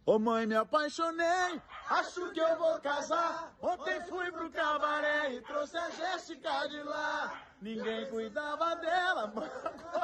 Ô mãe, me apaixonei, acho que eu vou casar. Ontem fui pro cabaré e trouxe a Jéssica de lá. Ninguém cuidava dela, mano.